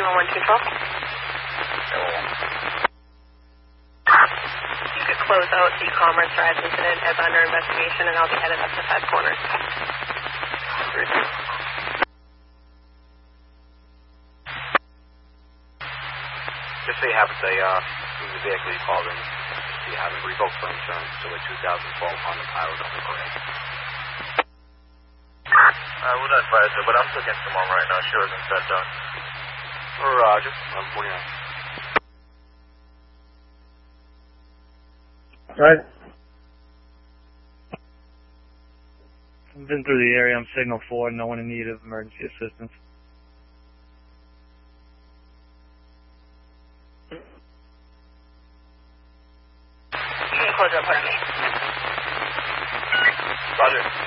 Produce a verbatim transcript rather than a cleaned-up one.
one one two twelve. You could close out the Commerce Drive incident as under investigation, and I'll be headed up to Five Corners. Just so you have it, the, uh, the vehicle you called in, just so you have it revoked for insurance to a two thousand twelve Honda Pilot on the parade. I would advise her, but I'm still against the mom right now. She wasn't set down. Or, uh, just, um, what do you know? Right. I've been through the area. I'm signal four. No one in need of emergency assistance.